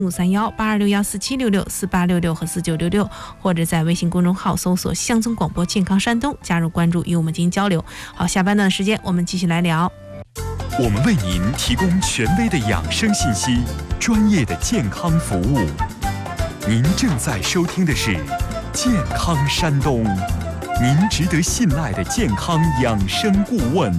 0531826147664866和4966，或者在微信公众号搜索乡村广播健康山东，加入关注与我们进行交流。好，下半段的时间我们继续来聊。 我们为您提供权威的养生信息，专业的健康服务。您正在收听的是健康山东，您值得信赖的健康养生顾问。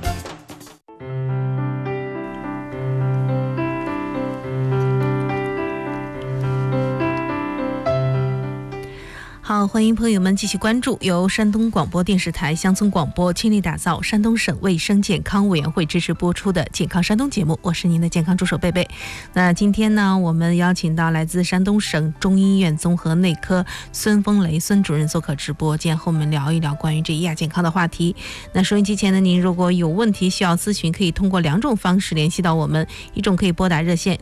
好，欢迎朋友们继续关注由山东广播电视台乡村广播倾力打造山东省卫生健康委员会支持播出的健康山东节目，我是您的健康助手贝贝。那今天呢，我们邀请到来自山东省中医院综合内科孙峰雷孙主任做客直播间，和我们聊一聊关于这亚健康的话题。那收音机前的您如果有问题需要咨询，可以通过2种方式联系到我们，一种可以拨打热线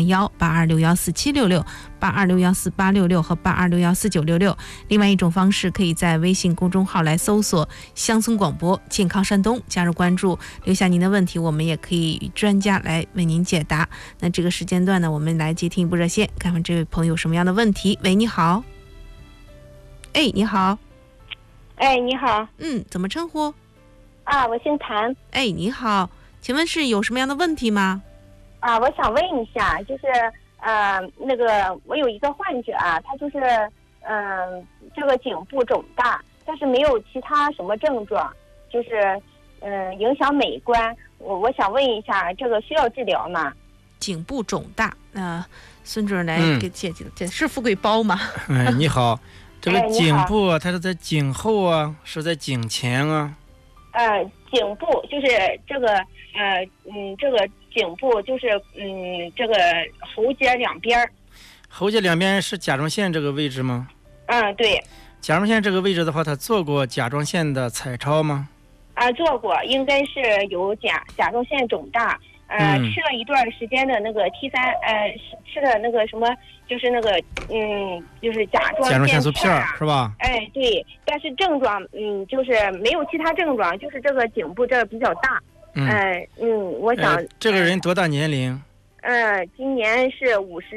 053182614766，82614866和82614966，另外一种方式可以在微信公众号来搜索乡村广播健康山东，加入关注，留下您的问题，我们也可以与专家来为您解答。那这个时间段呢，我们来接听一部热线，看看这位朋友有什么样的问题。喂，你好。哎，你好。 哎，你好。 怎么称呼？ 啊，我姓谭。 哎，你好，请问是有什么样的问题吗？ 啊，我想问一下，就是那个我有一个患者啊，他就是这个颈部肿大，但是没有其他什么症状，就是影响美观。我想问一下，这个需要治疗吗？ 颈部肿大，孙主任来给解解，这是富贵包吗？ 哎，你好，这个颈部啊，它是在颈后啊，是在颈前啊？ 颈部就是这个这个颈部就是这个喉结两边。 喉结两边是甲状腺这个位置吗？ 对。 甲状腺这个位置的话，他做过甲状腺的彩超吗？ 做过，应该是有甲状腺肿大。吃了一段时间的那个 T3，吃的那个什么，就是那个就是甲状腺素片是吧？ 哎，对，但是症状就是没有其他症状，就是这个颈部这比较大。我想这个人多大年龄？ 今年是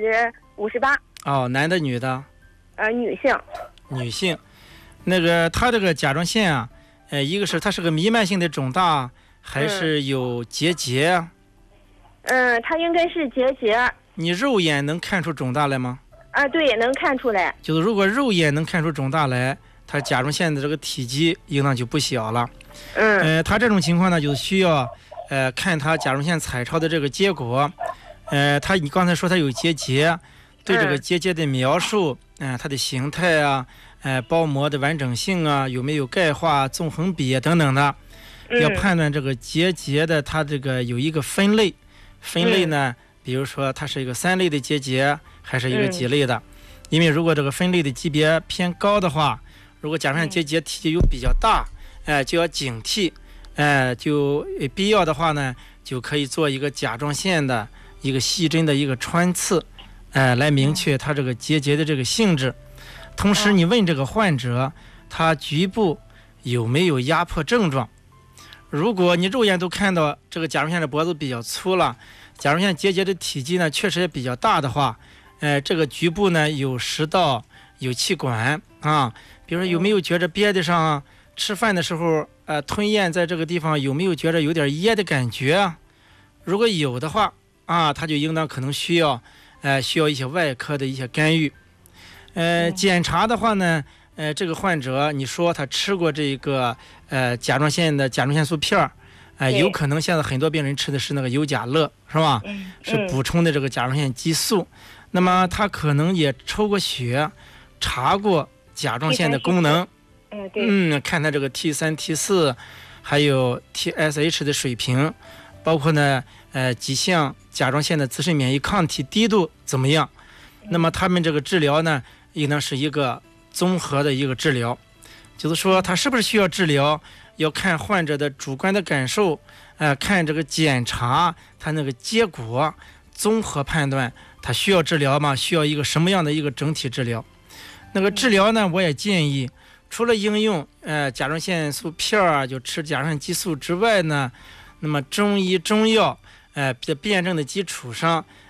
58。 哦，男的女的？ 女性。 女性，那个他这个甲状腺啊，一个是它是个弥漫性的肿大，还是有结节啊？ 它应该是结节。 你肉眼能看出肿大来吗？ 对，能看出来。 就是如果肉眼能看出肿大来，它甲状腺的这个体积应当就不小了。它这种情况呢，就需要看它甲状腺彩超的这个结果。你刚才说它有结节，对这个结节的描述，它的形态啊，包膜的完整性啊，有没有钙化、纵横比等等的，要判断这个结节的它这个有一个分类。分类呢，比如说它是一个3类的结节，还是一个几类的？因为如果这个分类的级别偏高的话，如果甲状腺结节体积又比较大，就要警惕，就必要的话呢，就可以做一个甲状腺的一个细针的一个穿刺，来明确它这个结节的这个性质。同时，你问这个患者，他局部有没有压迫症状？如果你肉眼都看到这个甲状腺的脖子比较粗了，甲状腺结节的体积呢确实也比较大的话，这个局部呢有食道、有气管啊，比如说有没有觉着憋得上啊？吃饭的时候吞咽在这个地方有没有觉着有点噎的感觉啊？如果有的话他就应当可能需要一些外科的一些干预。检查的话呢，这个患者你说他吃过这个甲状腺的甲状腺素片有可能现在很多病人吃的是那个优甲乐，是吧？是补充的这个甲状腺激素。那么他可能也抽过血，查过甲状腺的功能，看他这个 T3、T4 还有 TSH 的水平，包括呢几项甲状腺的自身免疫抗体低度怎么样。那么他们这个治疗呢，应当是一个综合的一个治疗，就是说他是不是需要治疗，要看患者的主观的感受，看这个检查他那个结果，综合判断他需要治疗吗？需要一个什么样的一个整体治疗？那个治疗呢，我也建议除了应用甲状腺素片就吃甲状腺激素之外呢，那么中医中药在辩证的基础上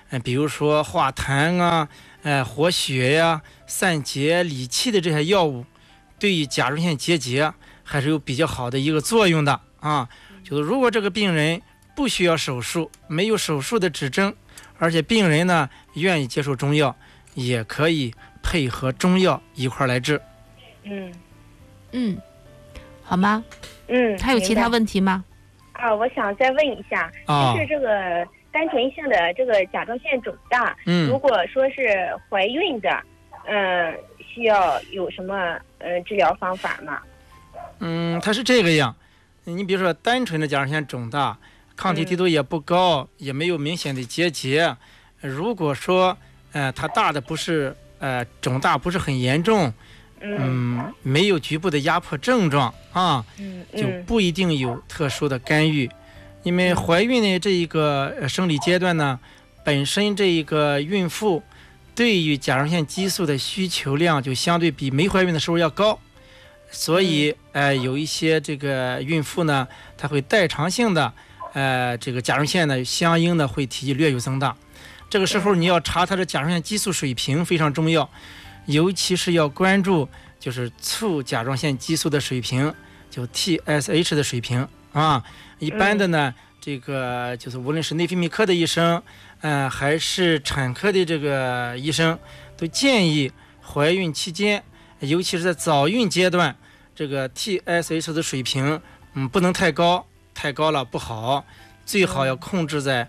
比如说化痰啊、活血呀、散结理气的这些药物，对于甲状腺结节还是有比较好的一个作用的啊。就是如果这个病人不需要手术，没有手术的指征，而且病人呢愿意接受中药，也可以配合中药一块来治。 好吗？还有其他问题吗？ 我想再问一下，就是这个单纯性的这个甲状腺肿大，如果说是怀孕的，需要有什么治疗方法吗？ 它是这个样，你比如说单纯的甲状腺肿大，抗体滴度也不高，也没有明显的结节。如果说它大的不是肿大不是很严重，没有局部的压迫症状啊，就不一定有特殊的干预。因为怀孕的这一个生理阶段呢，本身这一个孕妇对于甲状腺激素的需求量就相对比没怀孕的时候要高，所以有一些这个孕妇呢，她会代偿性的这个甲状腺呢相应的会体积略有增大。这个时候你要查她的甲状腺激素水平非常重要，尤其是要关注就是促甲状腺激素的水平，就 TSH 的水平啊。一般的呢，这个就是无论是内分泌科的医生，还是产科的这个医生，都建议怀孕期间，尤其是在早孕阶段，这个 TSH 的水平，不能太高，太高了不好，最好要控制在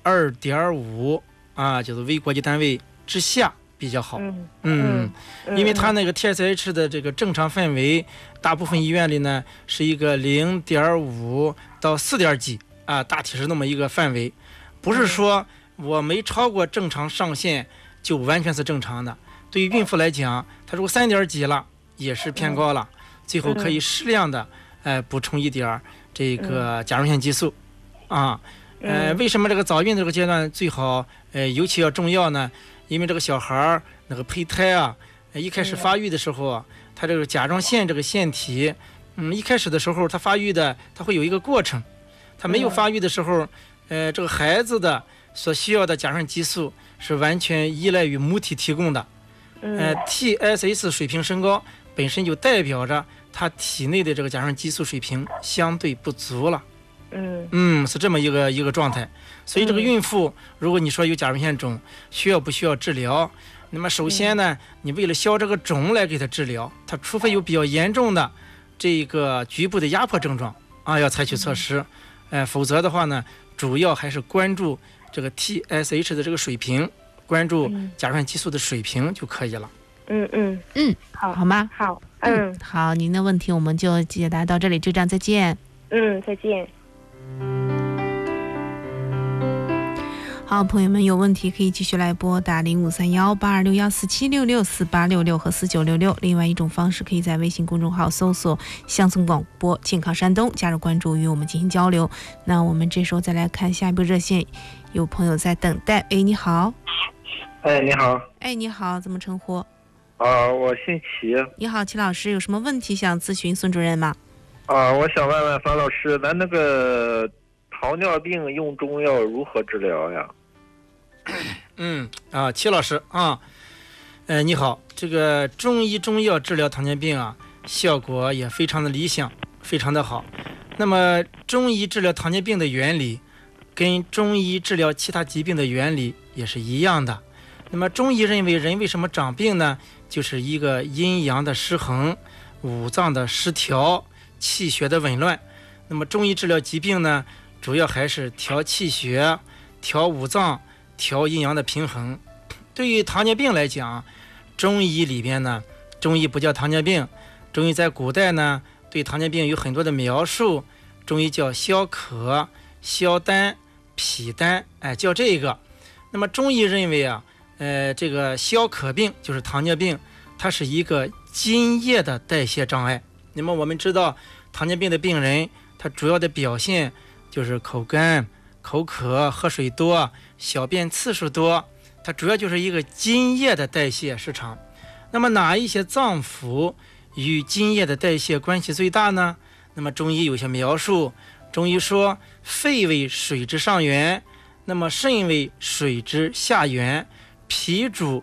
2.5啊，就是微国际单位之下比较好。因为它那个 TSH 的这个正常范围，大部分医院里呢是一个0.5到4几啊，大体是那么一个范围，不是说我没超过正常上限就完全是正常的。对于孕妇来讲，它如果3几了，也是偏高了，最后可以适量的补充一点这个甲状腺激素啊。为什么这个早孕的这个阶段最好尤其要重要呢？因为这个小孩那个胚胎啊，一开始发育的时候啊，他这个甲状腺这个腺体，一开始的时候他发育的，他会有一个过程。他没有发育的时候，这个孩子的所需要的甲状腺激素是完全依赖于母体提供的。TSH 水平升高，本身就代表着他体内的这个甲状腺激素水平相对不足了。是这么一个状态。所以这个孕妇，如果你说有甲状腺肿，需要不需要治疗？那么首先呢，你为了消这个肿来给他治疗，他除非有比较严重的这个局部的压迫症状啊，要采取措施。否则的话呢，主要还是关注这个 TSH 的这个水平，关注甲状腺激素的水平就可以了。 好吗？ 好， 好，您的问题我们就解答到这里，就这样，再见。 再见。 好，朋友们有问题可以继续来拨打0531826147664866和4966。另外一种方式，可以在微信公众号搜索乡村广播健康山东，加入关注与我们进行交流。那我们这时候再来看下一部热线，有朋友在等待。你好。 你好。 你好，怎么称呼？ 我姓齐。 你好，齐老师，有什么问题想咨询孙主任吗？ 我想问问樊老师，咱那个糖尿病用中药如何治疗呀？ 齐老师啊，你好，这个中医中药治疗糖尿病啊，效果也非常的理想，非常的好。那么中医治疗糖尿病的原理，跟中医治疗其他疾病的原理也是一样的。那么中医认为人为什么长病呢？就是一个阴阳的失衡，五脏的失调，气血的紊乱。那么中医治疗疾病呢，主要还是调气血、调五脏、调阴阳的平衡。对于糖尿病来讲，中医里边呢，中医不叫糖尿病，中医在古代呢，对糖尿病有很多的描述，中医叫消渴、消丹、脾丹，叫这个。那么中医认为啊，这个消渴病就是糖尿病，它是一个津液的代谢障碍。那么我们知道，糖尿病的病人，他主要的表现就是口干、口渴、喝水多、小便次数多，它主要就是一个津液的代谢失常。那么哪一些脏腑与津液的代谢关系最大呢？那么中医有些描述，中医说肺为水之上源， 那么肾为水之下源，脾主